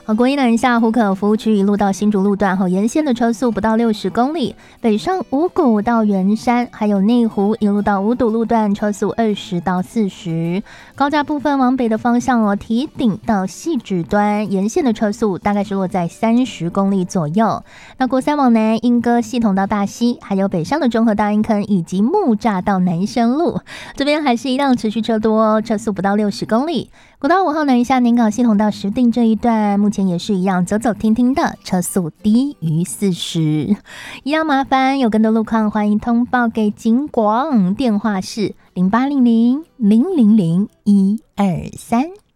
好，国一南下湖口服务区一路到新竹路段后，沿线的车速不到60公里；北上五股到圆山，还有内湖一路到五堵路段，车速20到40。高架部分往北的方向哦，堤顶到汐止端，沿线的车速大概是落在30公里左右。那国三往南，莺歌系统到大溪，还有北上的中和大阴坑以及木栅到南生路，这边还是一辆持续车多，车速不到60公里。国道5号南下南港系统到石碇这一段，目前也是一样走走停停的，车速低于40。一样麻烦，有更多路况欢迎通报给警广，电话是0800 000 123。